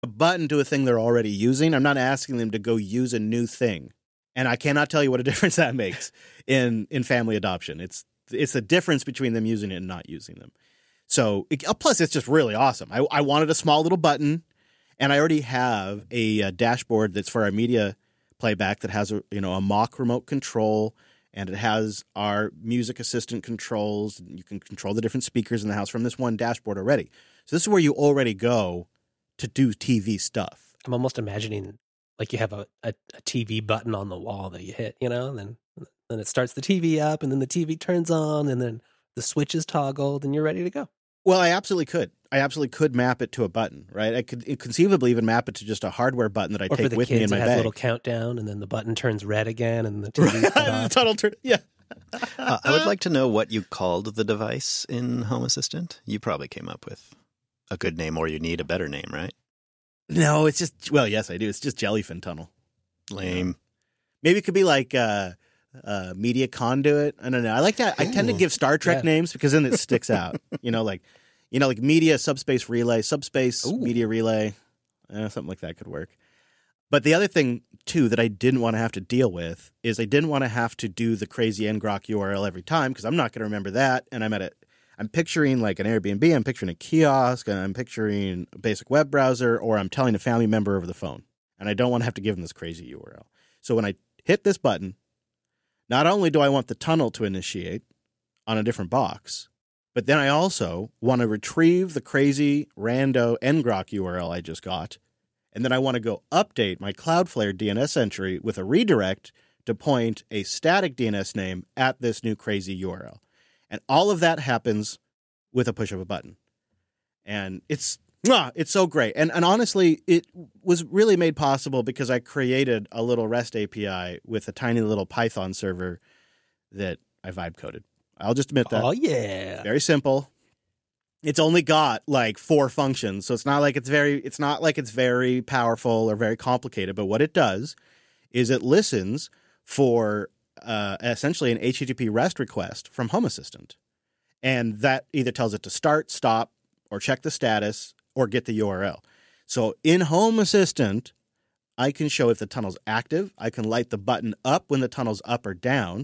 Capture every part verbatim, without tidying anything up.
a button to a thing they're already using. I'm not asking them to go use a new thing. And I cannot tell you what a difference that makes in, in family adoption. It's it's a difference between them using it and not using them. So it, plus, it's just really awesome. I, I wanted a small little button, and I already have a, a dashboard that's for our media playback that has a you know a mock remote control, and it has our music assistant controls. You can control the different speakers in the house from this one dashboard already. So this is where you already go to do T V stuff. I'm almost imagining like you have a, a, a T V button on the wall that you hit, you know, and then then it starts the T V up, and then the T V turns on, and then the switch is toggled, and you're ready to go. Well, I absolutely could. I absolutely could map it to a button, right? I could conceivably even map it to just a hardware button that I or take for the with kids, me in my it has bag. a little countdown, and then the button turns red again, and the T V the tunnel turn, yeah. uh, I would like to know what you called the device in Home Assistant. You probably came up with a good name, or you need a better name, right? No, it's just, well, yes, I do. It's just Jellyfin Tunnel. Lame. Maybe it could be like uh, uh, Media Conduit. I don't know. I like that. I tend to give Star Trek Yeah. names because then it sticks out. You know, like, you know, like Media Subspace Relay, Subspace Ooh. Media Relay. Eh, something like that could work. But the other thing, too, that I didn't want to have to deal with is I didn't want to have to do the crazy ngrok U R L every time because I'm not going to remember that. And I'm at a, I'm picturing like an Airbnb, I'm picturing a kiosk, and I'm picturing a basic web browser, or I'm telling a family member over the phone. And I don't want to have to give them this crazy U R L. So when I hit this button, not only do I want the tunnel to initiate on a different box, but then I also want to retrieve the crazy rando ngrok U R L I just got, and then I want to go update my Cloudflare D N S entry with a redirect to point a static D N S name at this new crazy U R L. And all of that happens with a push of a button. And it's ah, it's so great. And and honestly, it was really made possible because I created a little REST A P I with a tiny little Python server that I vibe coded. I'll just admit that. Oh, yeah. Very simple. It's only got like four functions, so it's not like it's very it's not like it's very powerful or very complicated. But what it does is it listens for uh, essentially an H T T P REST request from Home Assistant, and that either tells it to start, stop, or check the status, or get the U R L. So in Home Assistant, I can show if the tunnel's active. I can light the button up when the tunnel's up or down.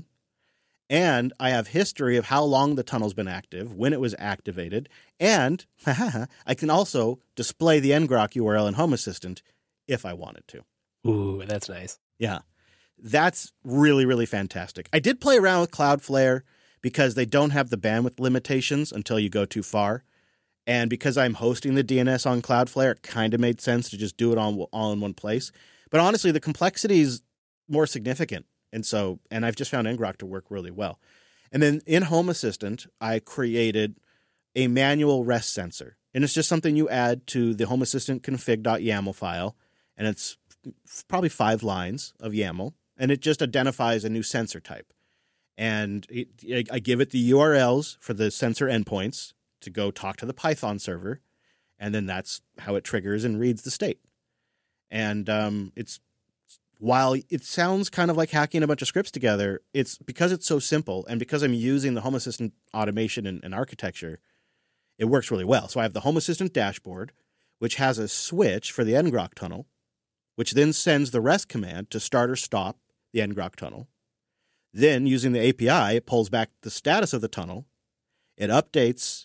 And I have history of how long the tunnel's been active, when it was activated, and I can also display the ngrok U R L in Home Assistant if I wanted to. Ooh, that's nice. Yeah, that's really, really fantastic. I did play around with Cloudflare because they don't have the bandwidth limitations until you go too far. And because I'm hosting the D N S on Cloudflare, it kind of made sense to just do it all, all in one place. But honestly, the complexity is more significant. And so, and I've just found ngrok to work really well. And then in Home Assistant, I created a manual REST sensor. And it's just something you add to the Home Assistant config.yaml file. And it's probably five lines of YAML. And it just identifies a new sensor type. And it, I give it the U R Ls for the sensor endpoints to go talk to the Python server. And then that's how it triggers and reads the state. And um, it's while it sounds kind of like hacking a bunch of scripts together, it's because it's so simple and because I'm using the Home Assistant automation and, and architecture, it works really well. So I have the Home Assistant dashboard, which has a switch for the ngrok tunnel, which then sends the REST command to start or stop the ngrok tunnel. Then, using the A P I, it pulls back the status of the tunnel. It updates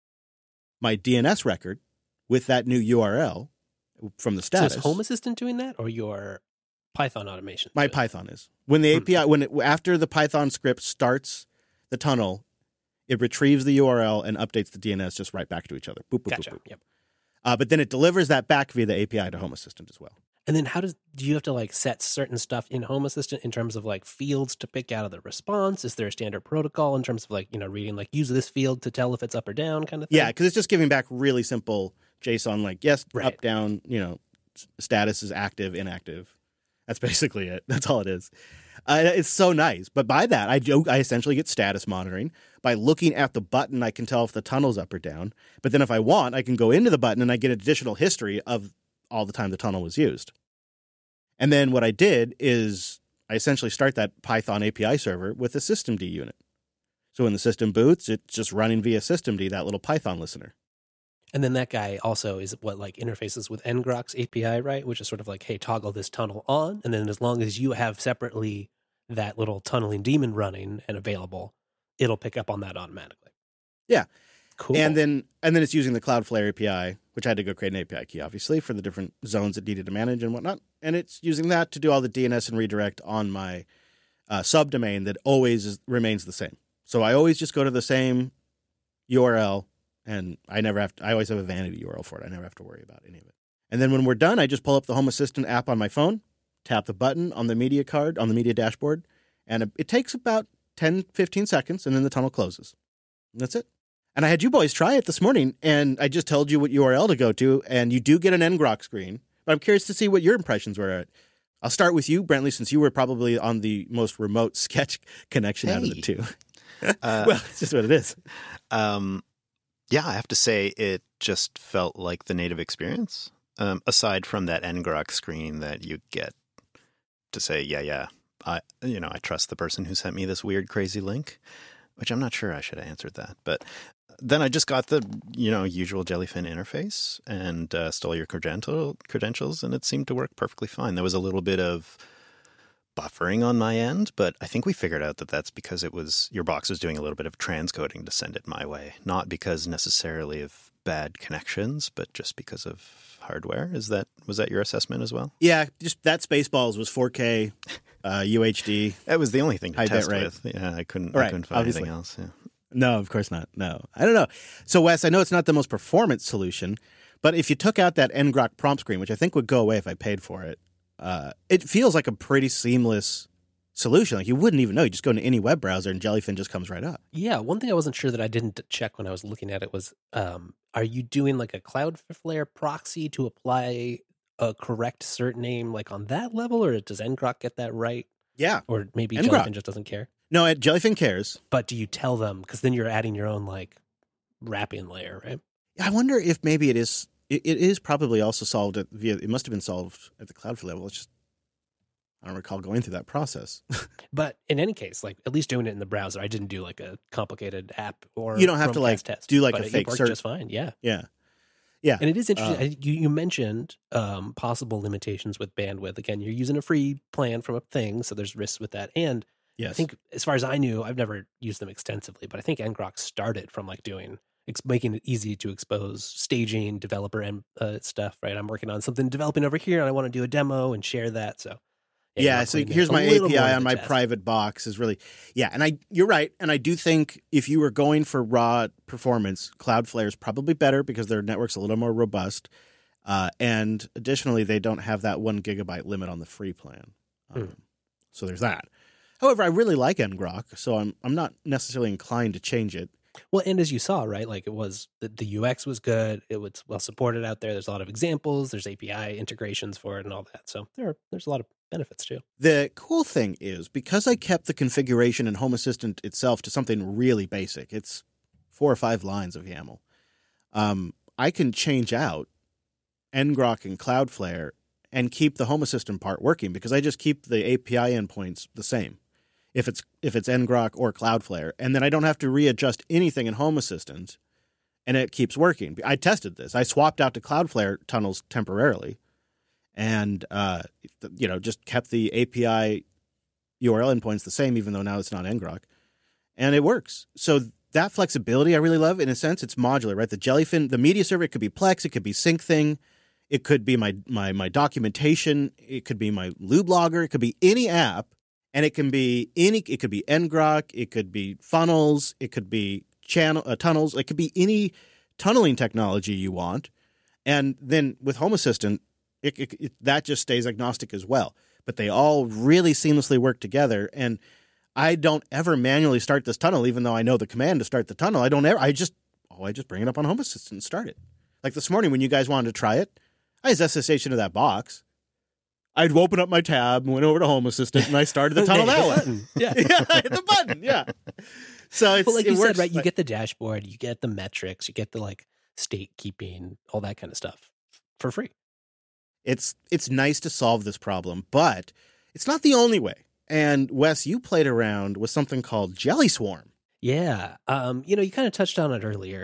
my D N S record with that new U R L from the status. So is Home Assistant doing that, or your Python automation? My Python is. When the A P I, when it, after the Python script starts the tunnel, it retrieves the U R L and updates the D N S just right back to each other. Boop, boop, Gotcha. boop, boop. Yep. Uh, but then it delivers that back via the A P I to Home Assistant as well. And then how does, do you have to like set certain stuff in Home Assistant in terms of like fields to pick out of the response? Is there a standard protocol in terms of like, you know, reading like use this field to tell if it's up or down kind of thing? Yeah, because it's just giving back really simple JSON, like yes, Right. up, down, you know, s- status is active, inactive. That's basically it. That's all it is. Uh, it's so nice. But by that, I, do, I essentially get status monitoring. By looking at the button, I can tell if the tunnel's up or down. But then if I want, I can go into the button and I get additional history of all the time the tunnel was used. And then what I did is I essentially start that Python A P I server with a systemd unit. So when the system boots, it's just running via systemd, that little Python listener. And then that guy also is what like interfaces with Ngrok's A P I, right? Which is sort of like, hey, toggle this tunnel on. And then as long as you have separately that little tunneling daemon running and available, it'll pick up on that automatically. Yeah. Cool. And then and then it's using the Cloudflare A P I, which I had to go create an A P I key, obviously, for the different zones it needed to manage and whatnot. And it's using that to do all the D N S and redirect on my uh, subdomain that always is, remains the same. So I always just go to the same U R L, and I never have to, I always have a vanity U R L for it. I never have to worry about any of it. And then when we're done, I just pull up the Home Assistant app on my phone, tap the button on the media card, on the media dashboard, and it takes about ten, fifteen seconds, and then the tunnel closes. And that's it. And I had you boys try it this morning, and I just told you what U R L to go to, and you do get an Ngrok screen. But I'm curious to see what your impressions were. I'll start with you, Brentley, since you were probably on the most remote sketch connection hey. out of the two. uh, well, it's just what it is. Um, yeah, I have to say it just felt like the native experience, um, aside from that Ngrok screen that you get to say, yeah, yeah, I, you know, I trust the person who sent me this weird, crazy link, which I'm not sure I should have answered that. But then I just got the, you know, usual Jellyfin interface and uh, stole your credential, credentials, and it seemed to work perfectly fine. There was a little bit of buffering on my end, but I think we figured out that that's because it was, your box was doing a little bit of transcoding to send it my way, not because necessarily of bad connections, but just because of hardware. Is that, was that your assessment as well? Yeah, just that Spaceballs was four K, uh, U H D. That was the only thing to High test bit rate. with. Yeah, I couldn't, Right, I couldn't find obviously. anything else. Yeah. No, of course not. No, I don't know. So, Wes, I know it's not the most performance solution, but if you took out that Ngrok prompt screen, which I think would go away if I paid for it, uh, it feels like a pretty seamless solution. Like you wouldn't even know. You just go into any web browser and Jellyfin just comes right up. Yeah, one thing I wasn't sure that I didn't check when I was looking at it was, um, are you doing like a Cloudflare proxy to apply a correct cert name like on that level, or does Ngrok get that right? Yeah. Or maybe Ngrok. Jellyfin just doesn't care? No, it, Jellyfin cares. But do you tell them? Because then you're adding your own like wrapping layer, right? I wonder if maybe it is. It, it is probably also solved at via. It must have been solved at the Cloudflare level. It's just I don't recall going through that process. But in any case, like at least doing it in the browser, I didn't do like a complicated app or You don't have to, Chromecast like, test, do, like, but a it fake worked cert. just fine. Yeah, yeah, yeah. and it is interesting. Uh, I, you, you mentioned um, possible limitations with bandwidth. Again, you're using a free plan from a thing, so there's risks with that. And yes. I think, as far as I knew, I've never used them extensively, but I think Ngrok started from like doing ex- making it easy to expose staging, developer, and uh, stuff. Right, I'm working on something developing over here, and I want to do a demo and share that. So. Yeah, so here's my A P I on my private box is really, yeah, and I you're right, and I do think if you were going for raw performance, Cloudflare is probably better because their network's a little more robust, uh, and additionally, they don't have that one gigabyte limit on the free plan, um, Hmm. so there's that. However, I really like Ngrok, so I'm I'm not necessarily inclined to change it. Well, and as you saw, right, like it was the, the U X was good. It was well supported out there. There's a lot of examples. There's A P I integrations for it and all that. So there, there's a lot of benefits too. The cool thing is because I kept the configuration in Home Assistant itself to something really basic. It's four or five lines of YAML. Um, I can change out Ngrok and Cloudflare and keep the Home Assistant part working because I just keep the A P I endpoints the same. If it's if it's Ngrok or Cloudflare, and then I don't have to readjust anything in Home Assistant, and it keeps working. I tested this. I swapped out to Cloudflare tunnels temporarily, and uh, you know just kept the A P I U R L endpoints the same, even though now it's not Ngrok, and it works. So that flexibility I really love. In a sense, it's modular, right? The Jellyfin, the media server, it could be Plex, it could be SyncThing, it could be my my my documentation, it could be my Lube Logger, it could be any app. And it can be any. It could be Ngrok. It could be funnels. It could be channel uh, tunnels. It could be any tunneling technology you want. And then with Home Assistant, it, it, it, that just stays agnostic as well. But they all really seamlessly work together. And I don't ever manually start this tunnel, even though I know the command to start the tunnel. I don't ever. I just oh, I just bring it up on Home Assistant and start it. Like this morning when you guys wanted to try it, I just S S H into that box. I'd open up my tab, went over to Home Assistant, and I started the tunnel that way. Button. Yeah, yeah, I hit the button. Yeah. So it's well, like it you works, said, right? You but get the dashboard, you get the metrics, you get the like state keeping, all that kind of stuff for free. It's it's nice to solve this problem, but it's not the only way. And Wes, you played around with something called Jelly Swarm. Yeah, um, you know, you kind of touched on it earlier.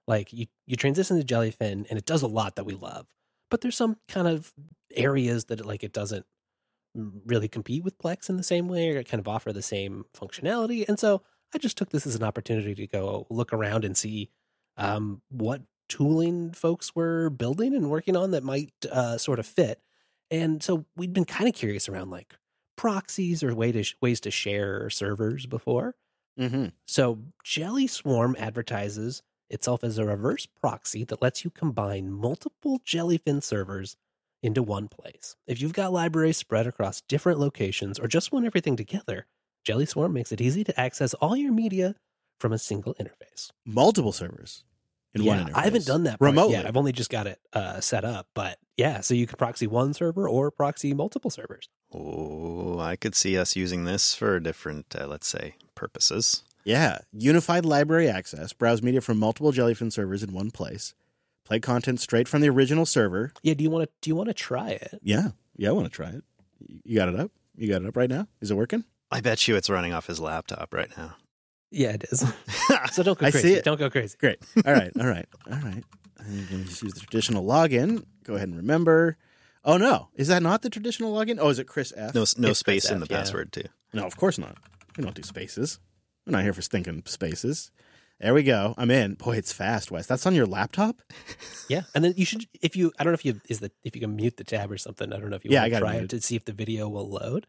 Like you, you transition to Jellyfin and it does a lot that we love, but there's some kind of areas that it, like it doesn't really compete with Plex in the same way or kind of offer the same functionality. And so I just took this as an opportunity to go look around and see um, what tooling folks were building and working on that might uh, sort of fit. And so we'd been kind of curious around like proxies or way to sh- ways to share servers before. Mm-hmm. So Jelly Swarm advertises itself as a reverse proxy that lets you combine multiple Jellyfin servers into one place. If you've got libraries spread across different locations or just want everything together, Jelly Swarm makes it easy to access all your media from a single interface. Multiple servers in yeah, one interface. I haven't done that part remotely. yet. I've only just got it uh, set up, but yeah, so you can proxy one server or proxy multiple servers. Oh, I could see us using this for different, uh, let's say, purposes. Yeah, unified library access. Browse media from multiple Jellyfin servers in one place. Play content straight from the original server. Yeah, do you want to do you want to try it? Yeah, yeah, I want to try it. You got it up? You got it up right now? Is it working? I bet you it's running off his laptop right now. Yeah, it is. So don't go I crazy. see it. Don't go crazy. Great. All right, all right, all right. I'm going to just use the traditional login. Go ahead and remember. Oh, no. Is that not the traditional login? Oh, is it Chris F? No, no It's space Chris in F, the yeah. password, too. No, of course not. We don't do spaces. We're not here for stinking spaces. There we go. I'm in. Boy, it's fast, Wes. That's on your laptop? Yeah, and then you should, if you, I don't know if you is the if you can mute the tab or something. I don't know if you Yeah, I want to got it try it muted. to see if the video will load.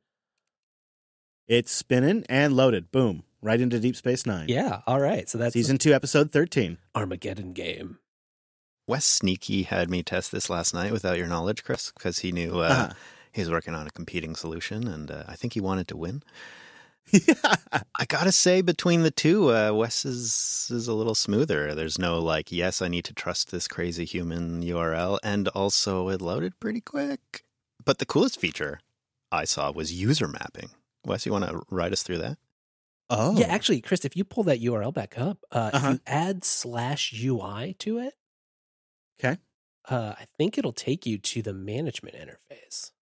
It's spinning and loaded. Boom. Right into Deep Space Nine. Yeah, all right. So that's Season two, episode thirteen. Armageddon game. Wes Sneaky had me test this last night without your knowledge, Chris, because he knew uh, Uh-huh. he was working on a competing solution, and uh, I think he wanted to win. Yeah. I gotta say, between the two, uh, Wes is, is a little smoother. There's no like, yes, I need to trust this crazy human U R L, and also it loaded pretty quick. But the coolest feature I saw was user mapping. Wes, you want to ride us through that? Oh. Yeah, actually, Chris, if you pull that U R L back up, uh, Uh-huh. if you add slash U I to it, Okay. uh, I think it'll take you to the management interface.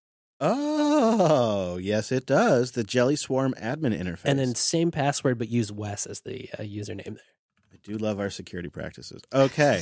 Oh, yes, it does. The Jelly Swarm admin interface. And then same password, but use Wes as the uh, username there. I do love our security practices. Okay.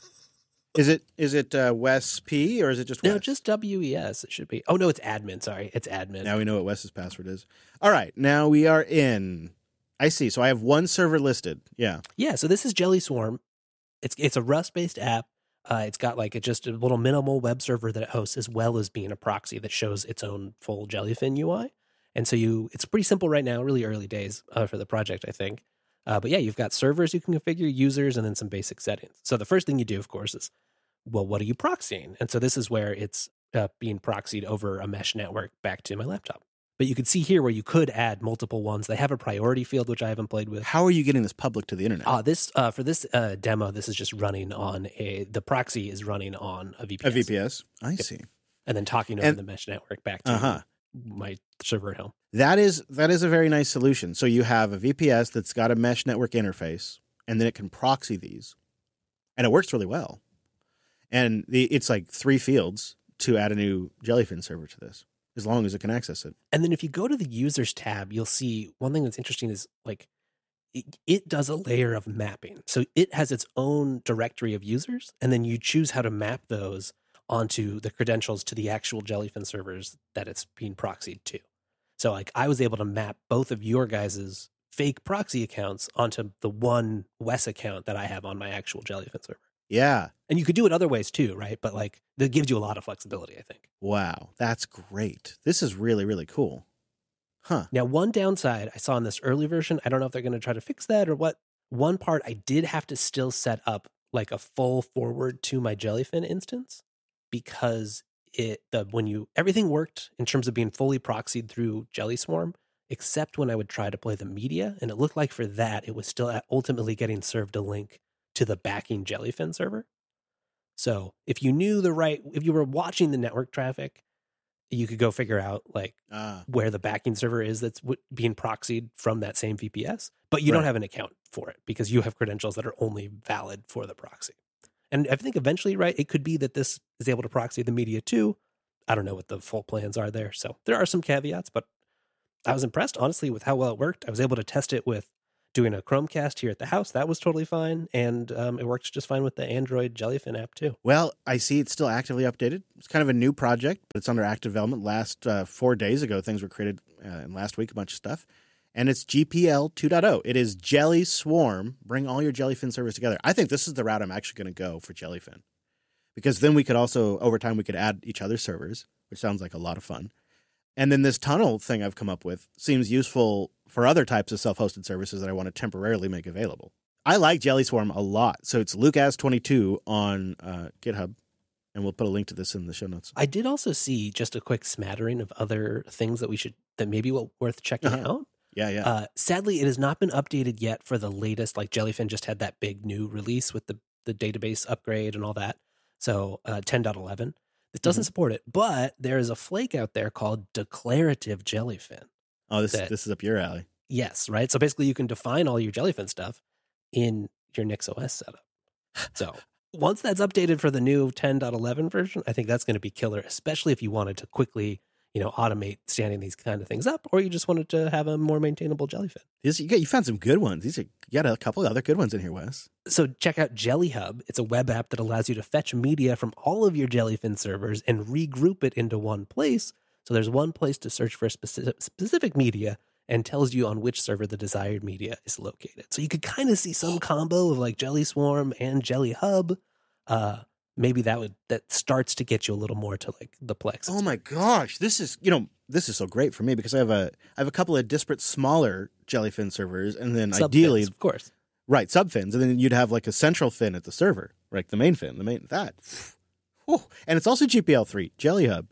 Is it is it uh, Wes P or is it just Wes? No, just W E S. It should be. Oh, no, it's admin. Sorry. It's admin. Now we know what Wes's password is. All right. Now we are in. I see. So I have one server listed. Yeah. Yeah, so this is Jelly Swarm. It's it's a Rust-based app. Uh, it's got like a, just a little minimal web server that it hosts, as well as being a proxy that shows its own full Jellyfin U I. And so you, it's pretty simple right now, really early days uh, for the project, I think. Uh, but yeah, you've got servers you can configure, users, and then some basic settings. So the first thing you do, of course, is, well, what are you proxying? And so this is where it's uh, being proxied over a mesh network back to my laptop. But you can see here where you could add multiple ones. They have a priority field, which I haven't played with. How are you getting this public to the internet? Uh, this uh, for this uh, demo, this is just running on a, the proxy is running on a V P S. A V P S. I see. And then talking over And- the mesh network back to Uh-huh. my server at home. That is that is a very nice solution. So you have a V P S that's got a mesh network interface, and then it can proxy these, and it works really well. And the it's like three fields to add a new Jellyfin server to this, as long as it can access it. And then if you go to the users tab, you'll see one thing that's interesting is like it, it does a layer of mapping. So it has its own directory of users, and then you choose how to map those onto the credentials to the actual Jellyfin servers that it's being proxied to. So like I was able to map both of your guys' fake proxy accounts onto the one Wes account that I have on my actual Jellyfin server. Yeah. And you could do it other ways too, right? But like that gives you a lot of flexibility, I think. Wow. That's great. This is really, really cool. Huh. Now, one downside I saw in this early version, I don't know if they're going to try to fix that or what. One part I did have to still set up like a full forward to my Jellyfin instance because it the when you everything worked in terms of being fully proxied through Jelly Swarm, except when I would try to play the media, and it looked like for that it was still ultimately getting served a link to the backing Jellyfin server. So if you knew the right, if you were watching the network traffic, you could go figure out like Ah. where the backing server is that's w- being proxied from that same V P S, but you don't Right. have an account for it because you have credentials that are only valid for the proxy. And I think eventually, right, it could be that this is able to proxy the media too. I don't know what the full plans are there. So there are some caveats, but I was impressed, honestly, with how well it worked. I was able to test it with doing a Chromecast here at the house. That was totally fine. And um, it works just fine with the Android Jellyfin app too. Well, I see it's still actively updated. It's kind of a new project, but it's under active development. Last uh, four days ago, things were created, uh, and last week, a bunch of stuff. And it's G P L two point oh. It is Jelly Swarm. Bring all your Jellyfin servers together. I think this is the route I'm actually going to go for Jellyfin. Because then we could also, over time, we could add each other's servers, which sounds like a lot of fun. And then this tunnel thing I've come up with seems useful for other types of self-hosted services that I want to temporarily make available. I like Jelly Swarm a lot. So it's Lucas twenty-two on uh, GitHub, and we'll put a link to this in the show notes. I did also see just a quick smattering of other things that we should, that maybe will worth checking Uh-huh. out. Yeah, yeah. Uh, sadly, it has not been updated yet for the latest. Like Jellyfin just had that big new release with the, the database upgrade and all that. So uh, ten point eleven. It doesn't Mhm. support it, but there is a flake out there called declarative Jellyfin. oh, this, that- this is up your alley. Yes, right? So basically you can define all your Jellyfin stuff in your NixOS setup. So once that's updated for the new ten point eleven version, I think that's going to be killer, especially if you wanted to quickly, you know, automate standing these kind of things up, or you just wanted to have a more maintainable Jellyfin. This, you, got, you found some good ones. These are, you got a couple of other good ones in here, Wes. So check out Jelly Hub. It's a web app that allows you to fetch media from all of your Jellyfin servers and regroup it into one place. So there's one place to search for specific, specific media and tells you on which server the desired media is located. So you could kind of see some combo of like Jelly Swarm and Jelly Hub. Uh, maybe that would that starts to get you a little more to like the Plex. Oh my gosh, this is, you know, this is so great for me because I have a I have a couple of disparate smaller Jellyfin servers, and then Sub ideally, fins, of course. right, subfins, and then you'd have like a central fin at the server, like the main fin, the main that. Whew. And it's also G P L three, Jelly Hub.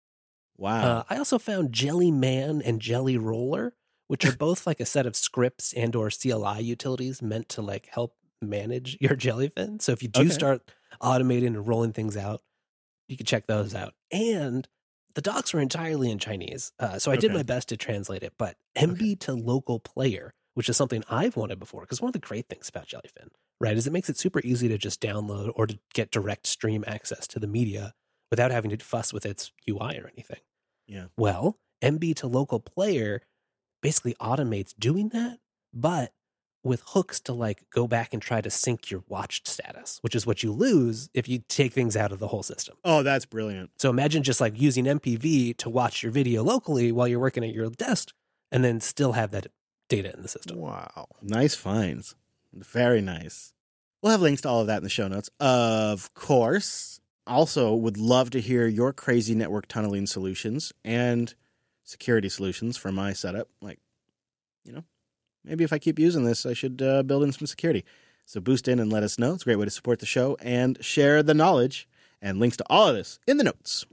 Wow. Uh, I also found Jelly Man and Jelly Roller, which are both like a set of scripts and or C L I utilities meant to like help manage your Jellyfin. So if you do Okay. start automating and rolling things out, you can check those out. And the docs were entirely in Chinese. Uh, so I did Okay. my best to translate it, but M B to local player, which is something I've wanted before, because one of the great things about Jellyfin, right, is it makes it super easy to just download or to get direct stream access to the media without having to fuss with its U I or anything. Yeah. Well, M B to local player basically automates doing that, but with hooks to like go back and try to sync your watched status, which is what you lose if you take things out of the whole system. Oh, that's brilliant. So imagine just like using M P V to watch your video locally while you're working at your desk and then still have that data in the system. Wow. Nice finds. Very nice. We'll have links to all of that in the show notes. Of course. Also, would love to hear your crazy network tunneling solutions and security solutions for my setup. Like, you know, maybe if I keep using this, I should uh, build in some security. So boost in and let us know. It's a great way to support the show and share the knowledge. And links to all of this in the notes.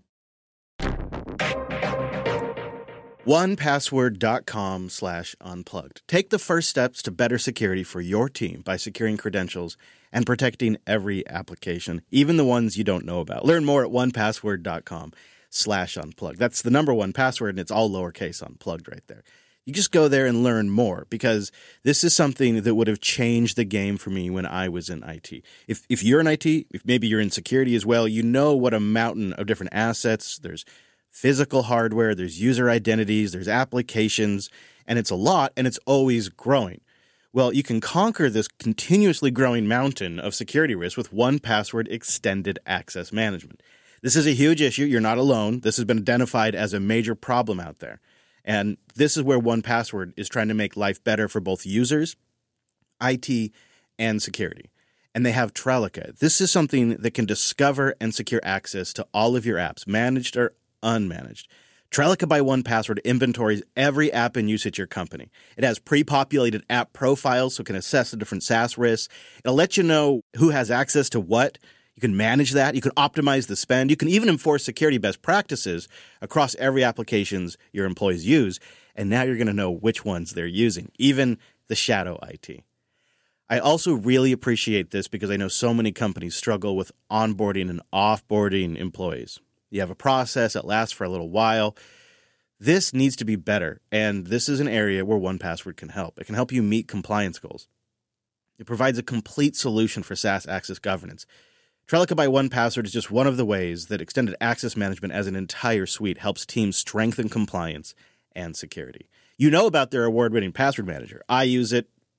one password dot com slash unplugged. Take the first steps to better security for your team by securing credentials and protecting every application, even the ones you don't know about. Learn more at one password dot com slash unplugged. That's the number one password, and it's all lowercase unplugged right there. You just go there and learn more, because this is something that would have changed the game for me when I was in I T. If if you're in I T, if maybe you're in security as well, you know what a mountain of different assets. There's physical hardware, there's user identities, there's applications, and it's a lot, and it's always growing. Well, you can conquer this continuously growing mountain of security risk with one password Extended Access Management. This is a huge issue. You're not alone. This has been identified as a major problem out there. And this is where one password is trying to make life better for both users, I T, and security. And they have Trellica. This is something that can discover and secure access to all of your apps, managed or unmanaged. Trellica by one password inventories every app in use at your company. It has pre-populated app profiles so it can assess the different SaaS risks. It'll let you know who has access to what. You can manage that. You can optimize the spend. You can even enforce security best practices across every applications your employees use. And now you're going to know which ones they're using, even the shadow I T. I also really appreciate this because I know so many companies struggle with onboarding and offboarding employees. You have a process that lasts for a little while. This needs to be better, and this is an area where one password can help. It can help you meet compliance goals. It provides a complete solution for SaaS access governance. Trellica by one password is just one of the ways that Extended Access Management as an entire suite helps teams strengthen compliance and security. You know about their award-winning password manager. I use it.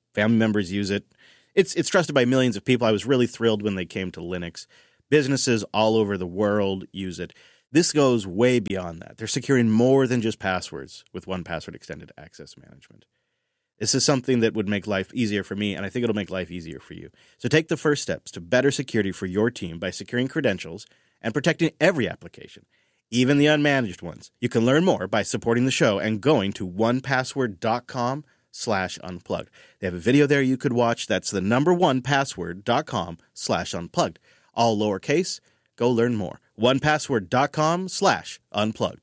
Family members use it. It's it's trusted by millions of people. I was really thrilled when they came to Linux. Businesses all over the world use it. This goes way beyond that. They're securing more than just passwords with one Password Extended Access Management. This is something that would make life easier for me, and I think it'll make life easier for you. So take the first steps to better security for your team by securing credentials and protecting every application, even the unmanaged ones. You can learn more by supporting the show and going to one password dot com slash unplugged. They have a video there you could watch. That's the number one password dot com slash unplugged. All lowercase. Go learn more. one password dot com slash unplugged.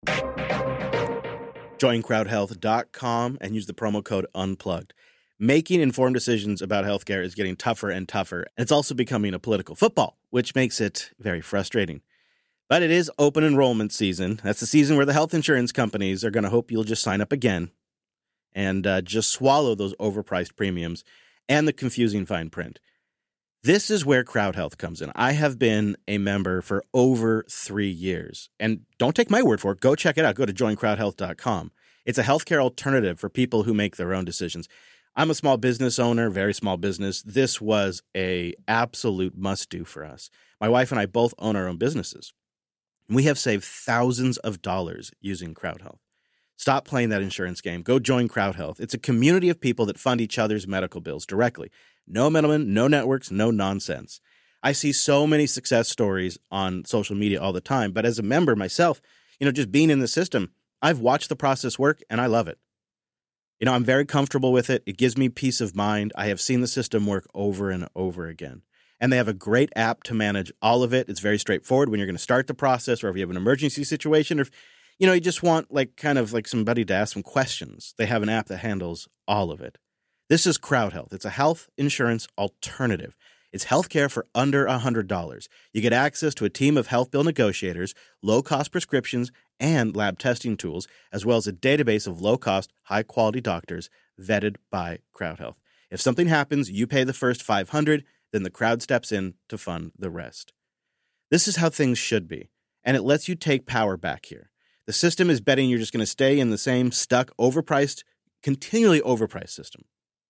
Join crowd health dot com and use the promo code unplugged. Making informed decisions about healthcare is getting tougher and tougher. And it's also becoming a political football, which makes it very frustrating. But it is open enrollment season. That's the season where the health insurance companies are going to hope you'll just sign up again and uh, just swallow those overpriced premiums and the confusing fine print. This is where Crowd Health comes in. I have been a member for over three years. And don't take my word for it. Go check it out. Go to join crowd health dot com. It's a healthcare alternative for people who make their own decisions. I'm a small business owner, very small business. This was a absolute must-do for us. My wife and I both own our own businesses. We have saved thousands of dollars using Crowd Health. Stop playing that insurance game. Go join Crowd Health. It's a community of people that fund each other's medical bills directly. No middlemen, no networks, no nonsense. I see so many success stories on social media all the time, but as a member myself, you know, just being in the system, I've watched the process work and I love it. You know, I'm very comfortable with it. It gives me peace of mind. I have seen the system work over and over again. And they have a great app to manage all of it. It's very straightforward when you're going to start the process or if you have an emergency situation or if, you know, you just want like kind of like somebody to ask some questions. They have an app that handles all of it. This is Crowd Health. It's a health insurance alternative. It's healthcare for under one hundred dollars. You get access to a team of health bill negotiators, low-cost prescriptions, and lab testing tools, as well as a database of low-cost, high-quality doctors vetted by Crowd Health. If something happens, you pay the first five hundred dollars, then the crowd steps in to fund the rest. This is how things should be, and it lets you take power back here. The system is betting you're just going to stay in the same stuck, overpriced, continually overpriced system.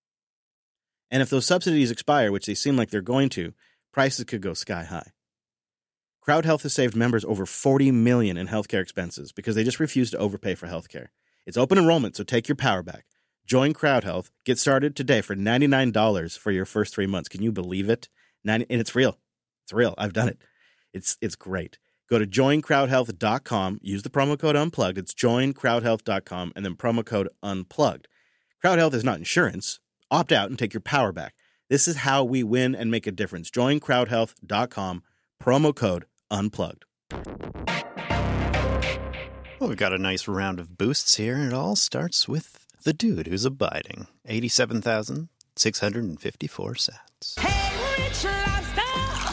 And if those subsidies expire, which they seem like they're going to, prices could go sky high. Crowd Health has saved members over forty million dollars in healthcare expenses because they just refuse to overpay for healthcare. It's open enrollment, so take your power back. Join Crowd Health. Get started today for ninety-nine dollars for your first three months. Can you believe it? ninety and it's real. It's real. I've done it. It's it's great. Go to join crowd health dot com. Use the promo code UNPLUGGED. It's join crowd health dot com and then promo code UNPLUGGED. Crowd Health is not insurance. Opt out and take your power back. This is how we win and make a difference. join crowd health dot com, promo code UNPLUGGED. Well, we've got a nice round of boosts here, and it all starts with the dude who's abiding. eighty-seven thousand six hundred fifty-four sats. Hey, Rich Lobster!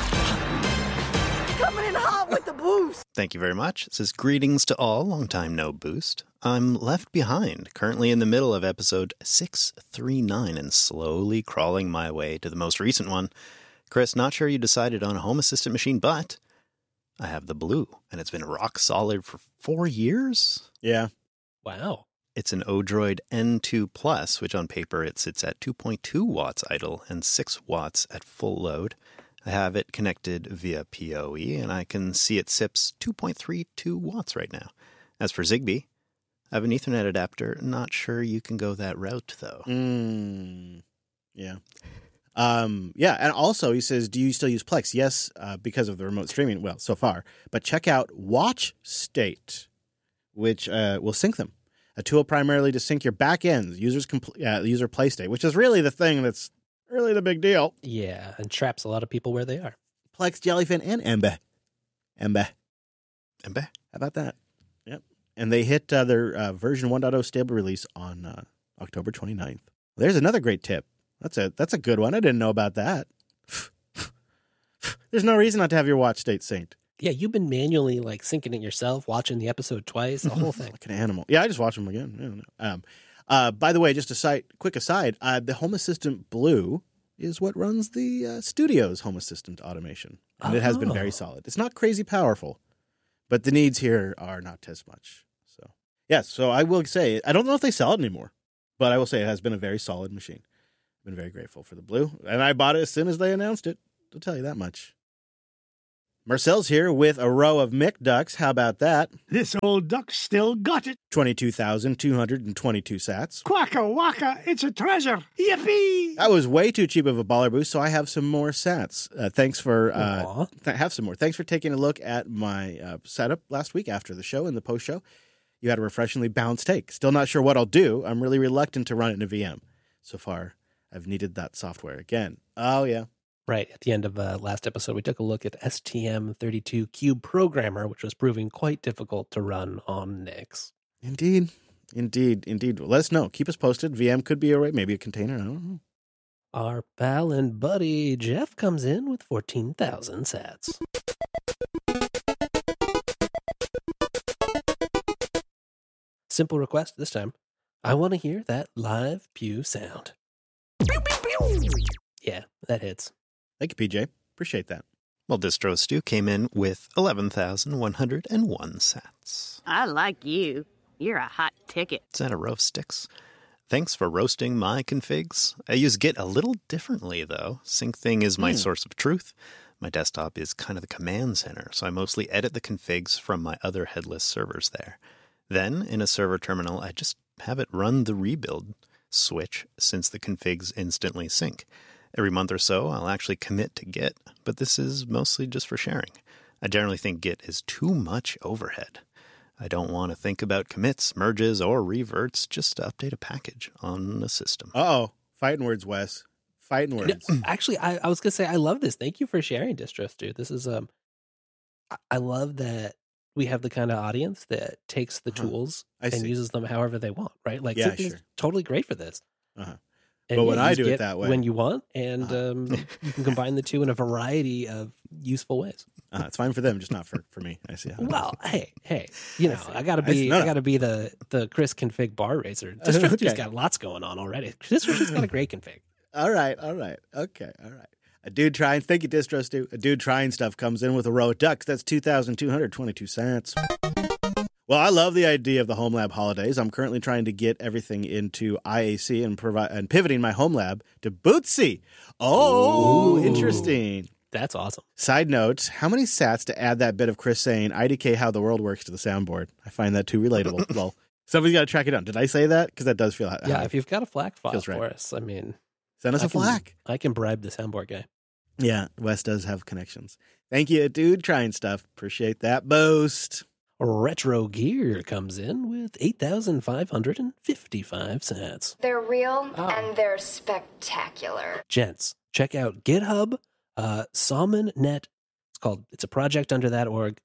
Coming in hot with the boost! Thank you very much. It says, greetings to all. Long time no boost. I'm left behind, currently in the middle of episode six thirty-nine and slowly crawling my way to the most recent one. Chris, not sure you decided on a Home Assistant machine, but I have the Blue, and it's been rock solid for four years. Yeah. Wow. It's an Odroid N two Plus, which on paper it sits at two point two watts idle and six watts at full load. I have it connected via P O E, and I can see it sips two point three two watts right now. As for Zigbee, I have an Ethernet adapter. Not sure you can go that route, though. Mm, yeah. Um, yeah, and also he says, do you still use Plex? Yes, uh, because of the remote streaming. Well, so far. But check out Watch State, which uh, will sync them. A tool primarily to sync your back ends, users compl- uh, user play state, which is really the thing that's really the big deal. Yeah, and traps a lot of people where they are. Plex, Jellyfin, and Embe. Embe. Embe? How about that? Yep. And they hit uh, their uh, version one point oh stable release on uh, October twenty-ninth. There's another great tip. That's a that's a good one. I didn't know about that. There's no reason not to have your watch state synced. Yeah, you've been manually like syncing it yourself, watching the episode twice, the whole thing. Like an animal. Yeah, I just watch them again. I don't know. Um, uh, by the way, just a side, quick aside, uh, the Home Assistant Blue is what runs the uh, studio's Home Assistant automation. And oh. It has been very solid. It's not crazy powerful, but the needs here are not as much. So, yes, yeah, so I will say, I don't know if they sell it anymore, but I will say it has been a very solid machine. Been very grateful for the blue. And I bought it as soon as they announced it. I'll tell you that much. Marcel's here with a row of Mick ducks. How about that? This old duck still got it. twenty-two thousand two hundred twenty-two sats. Quacka wacka, it's a treasure. Yippee! That was way too cheap of a baller boost, so I have some more sats. Uh, thanks for uh, Aw. th- have some more. Thanks for taking a look at my uh, setup last week after the show and the post show. You had a refreshingly balanced take. Still not sure what I'll do. I'm really reluctant to run it in a V M. So far, I've needed that software again. Oh yeah. Right. At the end of uh, last episode, we took a look at S T M thirty-two Cube Programmer, which was proving quite difficult to run on Nix. Indeed. Indeed. Indeed. Well, let us know. Keep us posted. V M could be all right. Maybe a container. I don't know. Our pal and buddy Jeff comes in with fourteen thousand sats. Simple request this time. I want to hear that live pew sound. Yeah, that hits. Thank you, P J. Appreciate that. Well, Distro Stew came in with eleven thousand one hundred one sats. I like you. You're a hot ticket. Is that a row of sticks? Thanks for roasting my configs. I use Git a little differently, though. SyncThing is my Hmm. source of truth. My desktop is kind of the command center, so I mostly edit the configs from my other headless servers there. Then, in a server terminal, I just have it run the rebuild switch since the configs instantly sync. Every month or so, I'll actually commit to Git, but this is mostly just for sharing. I generally think Git is too much overhead. I don't want to think about commits, merges, or reverts just to update a package on a system. Uh-oh. Fighting words, Wes. Fighting words. Actually, I, I was gonna say I love this. Thank you for sharing, Distro Stew. This is um, I- I love that we have the kind of audience that takes the Uh-huh. tools I and see. uses them however they want. Right? Like, Yeah, SyncThing's sure. totally great for this. Uh-huh. And But you when I use do it Git that way- when you want, and Uh-huh. um, you can combine the two in a variety of useful ways. Uh, it's fine for them, just not for, for me. I see. How it is. Well, hey, hey, you know, I gotta I see. be, No, I no. gotta be the the Chris config bar raiser. Distro Stew's Okay. got lots going on already. Distro Stew's got a great config. All right, all right. Okay, all right. A dude trying, thank you, Distro Stew. A dude trying stuff comes in with a row of ducks. That's two thousand two hundred twenty-two cents. Well, I love the idea of the Home Lab holidays. I'm currently trying to get everything into I A C and provide and pivoting my Home Lab to Bootsy. Oh, Ooh. interesting. That's awesome. Side note, how many sats to add that bit of Chris saying I D K how the world works to the soundboard? I find that too relatable. Lol. Somebody's got to track it down. Did I say that? Because that does feel Yeah, if you've got a FLAC file Feels for right. us, I mean, Send us I a can- flack. I can bribe the soundboard guy. Yeah, Wes does have connections. Thank you, dude. Trying stuff. Appreciate that boost. Retro Gear comes in with eight thousand five hundred fifty-five cents. They're real and they're spectacular. Gents, check out GitHub, uh, SalmonNet. It's called, it's a project under that org,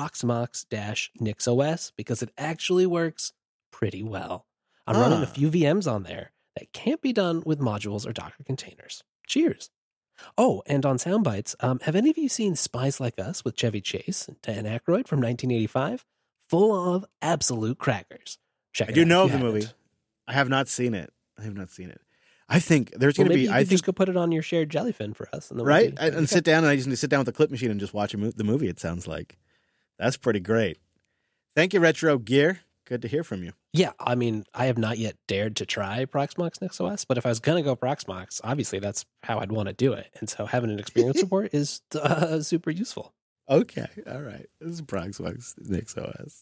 Proxmox-NixOS, because it actually works pretty well. I'm running a Huh. few V Ms on there that can't be done with modules or Docker containers. Cheers. Oh, and on Soundbites, um, have any of you seen Spies Like Us with Chevy Chase and Dan Aykroyd from nineteen eighty-five? Full of absolute crackers. Check I it do out know if of the you movie. haven't. I have not seen it. I have not seen it. I think there's Well, going to maybe be. you I could think just go put it on your shared jellyfin for us, and then we right can- I, and sit down and I just need to sit down with the clip machine and just watch a mo- the movie. It sounds like that's pretty great. Thank you, Retro Gear. Good to hear from you. Yeah, I mean, I have not yet dared to try Proxmox NixOS, but if I was going to go Proxmox, obviously that's how I'd want to do it. And so having an experience report is uh, super useful. Okay, all right. This is Proxmox NixOS.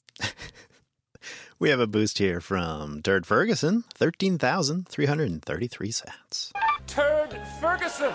We have a boost here from Turd Ferguson, thirteen thousand three hundred thirty-three sats. Turd Ferguson.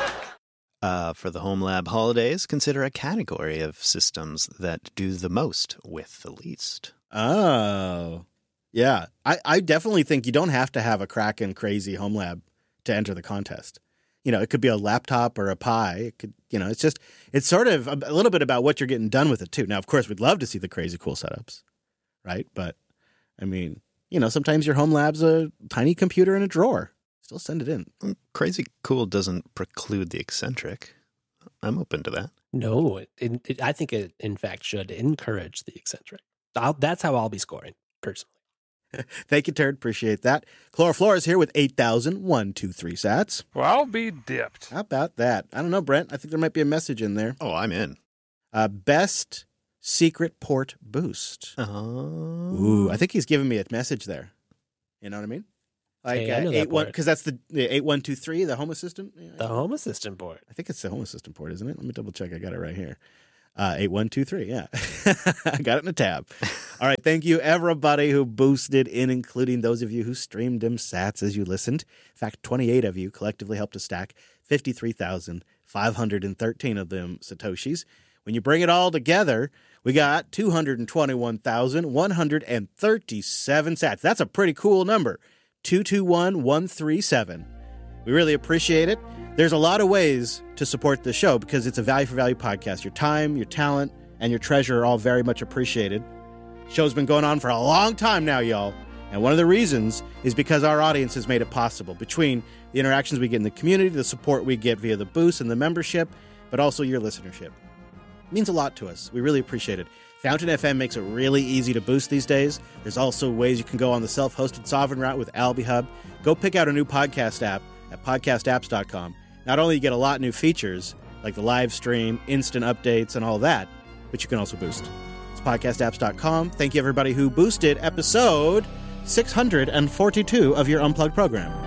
Uh, for the Home Lab holidays, consider a category of systems that do the most with the least. Oh, yeah. I, I definitely think you don't have to have a Kraken crazy home lab to enter the contest. You know, it could be a laptop or a Pi. It could, you know, it's just, it's sort of a, a little bit about what you're getting done with it too. Now, of course, we'd love to see the crazy cool setups, right? But I mean, you know, sometimes your home lab's a tiny computer in a drawer. Still send it in. Crazy cool doesn't preclude the eccentric. I'm open to that. No, it, it, it, I think it, in fact, should encourage the eccentric. I'll, that's how I'll be scoring, personally. Thank you, Turd. Appreciate that. Chloroflora is here with eight thousand one hundred twenty-three sats. Well, I'll be dipped. How about that? I don't know, Brent. I think there might be a message in there. Oh, I'm in. Uh, best secret port boost. Oh. Ooh, I think he's giving me a message there. You know what I mean? Like Hey, I uh, know that eight one board. because that's the, the eight one two three, the Home Assistant. Yeah, The Home Assistant board. I think it's the Home Assistant port, isn't it? Let me double check. I got it right here. Uh, eight one two three, yeah. I got it in a tab. All right, thank you, everybody who boosted in, including those of you who streamed them sats as you listened. In fact, twenty-eight of you collectively helped to stack fifty-three thousand five hundred thirteen of them Satoshis. When you bring it all together, we got two hundred twenty-one thousand one hundred thirty-seven sats. That's a pretty cool number, two two one one three seven. We really appreciate it. There's a lot of ways to support the show because it's a value for value podcast. Your time, your talent, and your treasure are all very much appreciated. Show's been going on for a long time now, y'all. And one of the reasons is because our audience has made it possible. Between the interactions we get in the community, the support we get via the boost and the membership, but also your listenership. It means a lot to us. We really appreciate it. Fountain F M makes it really easy to boost these days. There's also ways you can go on the self-hosted sovereign route with AlbiHub. Go pick out a new podcast app at podcast apps dot com. Not only you get a lot of new features, like the live stream, instant updates, and all that, but you can also boost. It's podcast apps dot com. Thank you, everybody who boosted episode six hundred forty-two of your Unplugged program.